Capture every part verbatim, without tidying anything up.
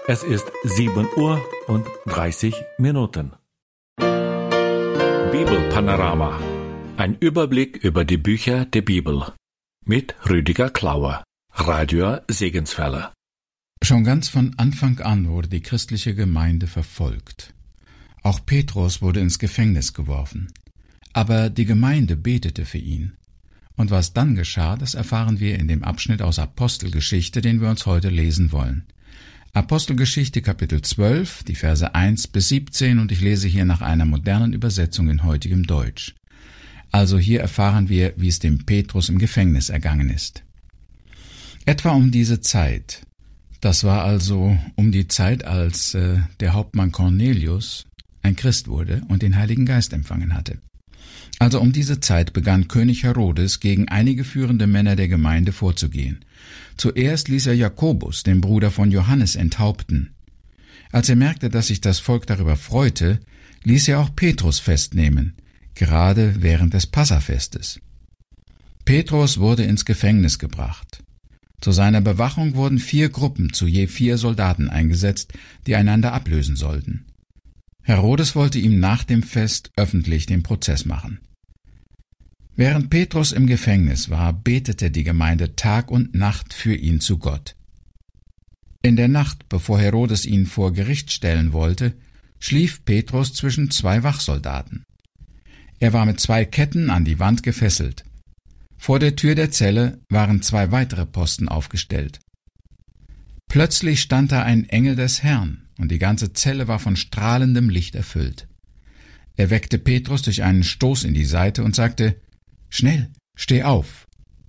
Es ist sieben Uhr und dreißig Minuten. Bibelpanorama. Ein Überblick über die Bücher der Bibel. Mit Rüdiger Klauer, Radio Segenswelle. Schon ganz von Anfang an wurde die christliche Gemeinde verfolgt. Auch Petrus wurde ins Gefängnis geworfen. Aber die Gemeinde betete für ihn. Und was dann geschah, das erfahren wir in dem Abschnitt aus Apostelgeschichte, den wir uns heute lesen wollen. Apostelgeschichte Kapitel zwölf, die Verse eins bis siebzehn, und ich lese hier nach einer modernen Übersetzung in heutigem Deutsch. Also hier erfahren wir, wie es dem Petrus im Gefängnis ergangen ist. Etwa um diese Zeit, das war also um die Zeit, als äh, der Hauptmann Cornelius ein Christ wurde und den Heiligen Geist empfangen hatte. Also um diese Zeit begann König Herodes, gegen einige führende Männer der Gemeinde vorzugehen. Zuerst ließ er Jakobus, den Bruder von Johannes, enthaupten. Als er merkte, dass sich das Volk darüber freute, ließ er auch Petrus festnehmen, gerade während des Passafestes. Petrus wurde ins Gefängnis gebracht. Zu seiner Bewachung wurden vier Gruppen zu je vier Soldaten eingesetzt, die einander ablösen sollten. Herodes wollte ihm nach dem Fest öffentlich den Prozess machen. Während Petrus im Gefängnis war, betete die Gemeinde Tag und Nacht für ihn zu Gott. In der Nacht, bevor Herodes ihn vor Gericht stellen wollte, schlief Petrus zwischen zwei Wachsoldaten. Er war mit zwei Ketten an die Wand gefesselt. Vor der Tür der Zelle waren zwei weitere Posten aufgestellt. Plötzlich stand da ein Engel des Herrn, und die ganze Zelle war von strahlendem Licht erfüllt. Er weckte Petrus durch einen Stoß in die Seite und sagte: »Schnell, steh auf!«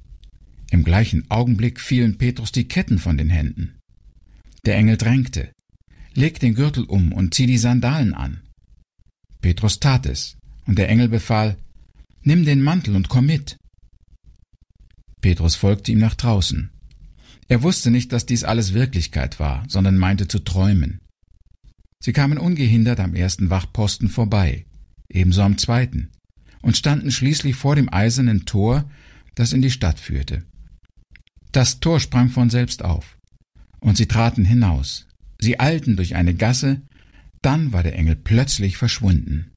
Im gleichen Augenblick fielen Petrus die Ketten von den Händen. Der Engel drängte: »Leg den Gürtel um und zieh die Sandalen an.« Petrus tat es, und der Engel befahl: »Nimm den Mantel und komm mit.« Petrus folgte ihm nach draußen. Er wusste nicht, dass dies alles Wirklichkeit war, sondern meinte zu träumen. Sie kamen ungehindert am ersten Wachposten vorbei, ebenso am zweiten, und standen schließlich vor dem eisernen Tor, das in die Stadt führte. Das Tor sprang von selbst auf, und sie traten hinaus. Sie eilten durch eine Gasse, dann war der Engel plötzlich verschwunden.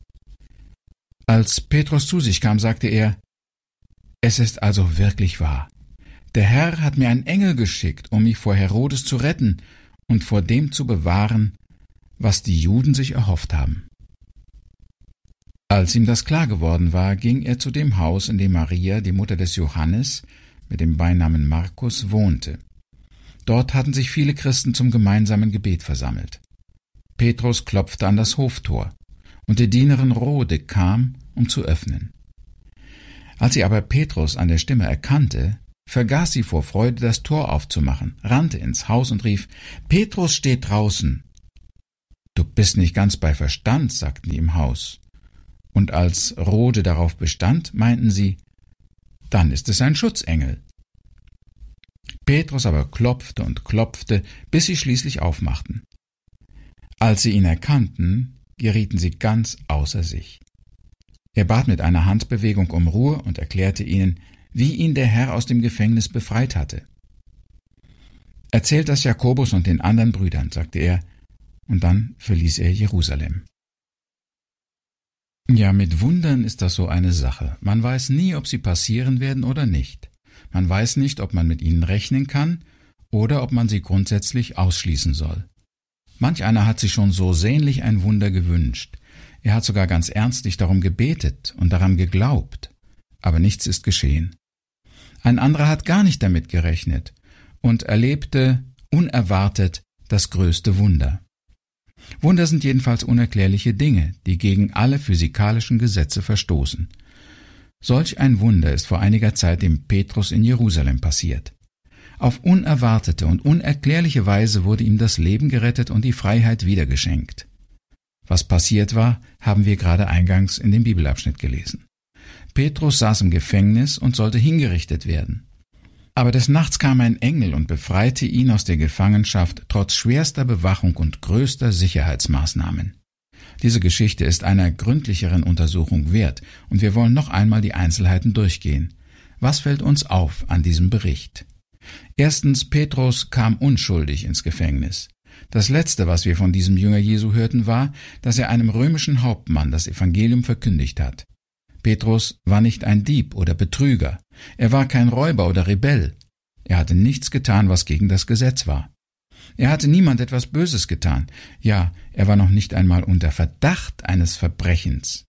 Als Petrus zu sich kam, sagte er: »Es ist also wirklich wahr. Der Herr hat mir einen Engel geschickt, um mich vor Herodes zu retten und vor dem zu bewahren, was die Juden sich erhofft haben.« Als ihm das klar geworden war, ging er zu dem Haus, in dem Maria, die Mutter des Johannes, mit dem Beinamen Markus, wohnte. Dort hatten sich viele Christen zum gemeinsamen Gebet versammelt. Petrus klopfte an das Hoftor, und die Dienerin Rode kam, um zu öffnen. Als sie aber Petrus an der Stimme erkannte, vergaß sie vor Freude, das Tor aufzumachen, rannte ins Haus und rief: »Petrus steht draußen!« »Du bist nicht ganz bei Verstand«, sagten die im Haus. Und als Rode darauf bestand, meinten sie: »Dann ist es ein Schutzengel.« Petrus aber klopfte und klopfte, bis sie schließlich aufmachten. Als sie ihn erkannten, gerieten sie ganz außer sich. Er bat mit einer Handbewegung um Ruhe und erklärte ihnen, wie ihn der Herr aus dem Gefängnis befreit hatte. »Erzählt das Jakobus und den anderen Brüdern«, sagte er, und dann verließ er Jerusalem. Ja, mit Wundern ist das so eine Sache. Man weiß nie, ob sie passieren werden oder nicht. Man weiß nicht, ob man mit ihnen rechnen kann oder ob man sie grundsätzlich ausschließen soll. Manch einer hat sich schon so sehnlich ein Wunder gewünscht. Er hat sogar ganz ernstlich darum gebetet und daran geglaubt. Aber nichts ist geschehen. Ein anderer hat gar nicht damit gerechnet und erlebte unerwartet das größte Wunder. Wunder sind jedenfalls unerklärliche Dinge, die gegen alle physikalischen Gesetze verstoßen. Solch ein Wunder ist vor einiger Zeit dem Petrus in Jerusalem passiert. Auf unerwartete und unerklärliche Weise wurde ihm das Leben gerettet und die Freiheit wiedergeschenkt. Was passiert war, haben wir gerade eingangs in dem Bibelabschnitt gelesen. Petrus saß im Gefängnis und sollte hingerichtet werden. Aber des Nachts kam ein Engel und befreite ihn aus der Gefangenschaft trotz schwerster Bewachung und größter Sicherheitsmaßnahmen. Diese Geschichte ist einer gründlicheren Untersuchung wert, und wir wollen noch einmal die Einzelheiten durchgehen. Was fällt uns auf an diesem Bericht? Erstens, Petrus kam unschuldig ins Gefängnis. Das Letzte, was wir von diesem Jünger Jesu hörten, war, dass er einem römischen Hauptmann das Evangelium verkündigt hat. Petrus war nicht ein Dieb oder Betrüger. Er war kein Räuber oder Rebell. Er hatte nichts getan, was gegen das Gesetz war. Er hatte niemand etwas Böses getan. Ja, er war noch nicht einmal unter Verdacht eines Verbrechens.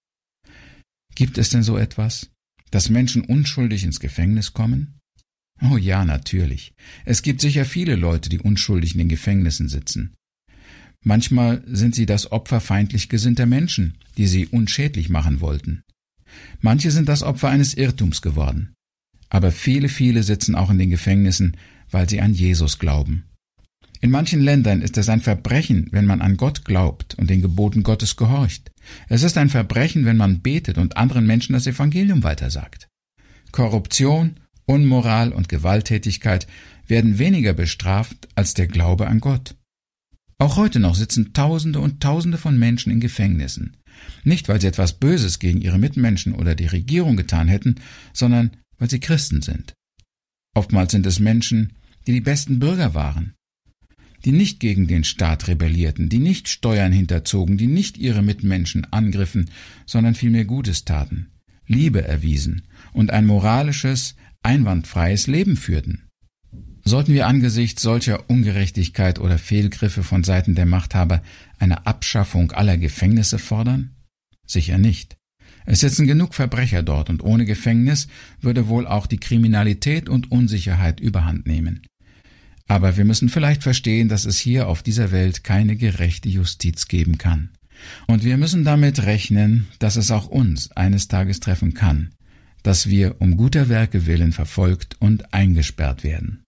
Gibt es denn so etwas, dass Menschen unschuldig ins Gefängnis kommen? Oh ja, natürlich. Es gibt sicher viele Leute, die unschuldig in den Gefängnissen sitzen. Manchmal sind sie das Opfer feindlich gesinnter Menschen, die sie unschädlich machen wollten. Manche sind das Opfer eines Irrtums geworden. Aber viele, viele sitzen auch in den Gefängnissen, weil sie an Jesus glauben. In manchen Ländern ist es ein Verbrechen, wenn man an Gott glaubt und den Geboten Gottes gehorcht. Es ist ein Verbrechen, wenn man betet und anderen Menschen das Evangelium weitersagt. Korruption, Unmoral und Gewalttätigkeit werden weniger bestraft als der Glaube an Gott. Auch heute noch sitzen Tausende und Tausende von Menschen in Gefängnissen. Nicht, weil sie etwas Böses gegen ihre Mitmenschen oder die Regierung getan hätten, sondern weil sie Christen sind. Oftmals sind es Menschen, die die besten Bürger waren, die nicht gegen den Staat rebellierten, die nicht Steuern hinterzogen, die nicht ihre Mitmenschen angriffen, sondern vielmehr Gutes taten, Liebe erwiesen und ein moralisches, einwandfreies Leben führten. Sollten wir angesichts solcher Ungerechtigkeit oder Fehlgriffe von Seiten der Machthaber eine Abschaffung aller Gefängnisse fordern? Sicher nicht. Es sitzen genug Verbrecher dort, und ohne Gefängnis würde wohl auch die Kriminalität und Unsicherheit überhand nehmen. Aber wir müssen vielleicht verstehen, dass es hier auf dieser Welt keine gerechte Justiz geben kann. Und wir müssen damit rechnen, dass es auch uns eines Tages treffen kann, dass wir um guter Werke willen verfolgt und eingesperrt werden.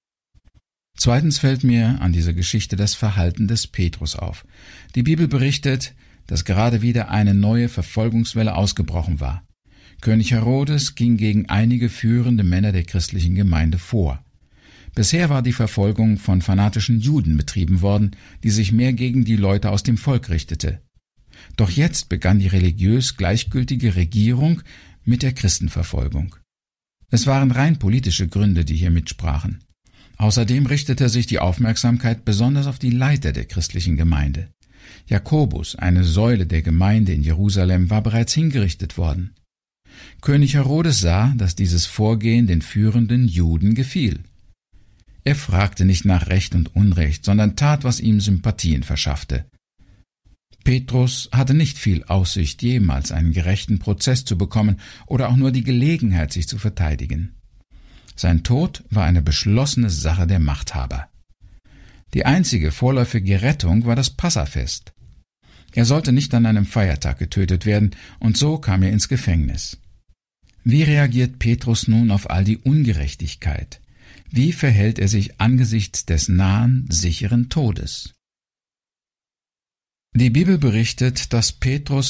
Zweitens fällt mir an dieser Geschichte das Verhalten des Petrus auf. Die Bibel berichtet, dass gerade wieder eine neue Verfolgungswelle ausgebrochen war. König Herodes ging gegen einige führende Männer der christlichen Gemeinde vor. Bisher war die Verfolgung von fanatischen Juden betrieben worden, die sich mehr gegen die Leute aus dem Volk richtete. Doch jetzt begann die religiös gleichgültige Regierung mit der Christenverfolgung. Es waren rein politische Gründe, die hier mitsprachen. Außerdem richtete sich die Aufmerksamkeit besonders auf die Leiter der christlichen Gemeinde. Jakobus, eine Säule der Gemeinde in Jerusalem, war bereits hingerichtet worden. König Herodes sah, dass dieses Vorgehen den führenden Juden gefiel. Er fragte nicht nach Recht und Unrecht, sondern tat, was ihm Sympathien verschaffte. Petrus hatte nicht viel Aussicht, jemals einen gerechten Prozess zu bekommen oder auch nur die Gelegenheit, sich zu verteidigen. Sein Tod war eine beschlossene Sache der Machthaber. Die einzige vorläufige Rettung war das Passafest. Er sollte nicht an einem Feiertag getötet werden, und so kam er ins Gefängnis. Wie reagiert Petrus nun auf all die Ungerechtigkeit? Wie verhält er sich angesichts des nahen, sicheren Todes? Die Bibel berichtet, dass Petrus